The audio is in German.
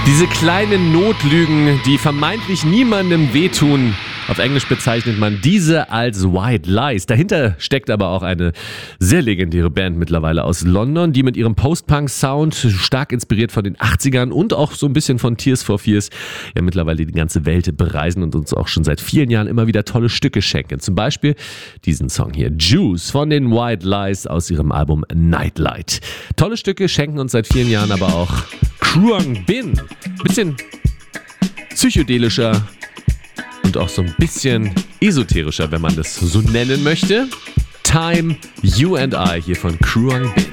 Diese kleinen Notlügen, die vermeintlich niemandem wehtun. Auf Englisch bezeichnet man diese als White Lies. Dahinter steckt aber auch eine sehr legendäre Band mittlerweile aus London, die mit ihrem Post-Punk-Sound, stark inspiriert von den 80ern und auch so ein bisschen von Tears for Fears, ja mittlerweile die ganze Welt bereisen und uns auch schon seit vielen Jahren immer wieder tolle Stücke schenken. Zum Beispiel diesen Song hier, Juice von den White Lies aus ihrem Album Nightlight. Tolle Stücke schenken uns seit vielen Jahren aber auch Kruang Bin. Bisschen psychedelischer und auch so ein bisschen esoterischer, wenn man das so nennen möchte. Time, You and I hier von Kruang Bin.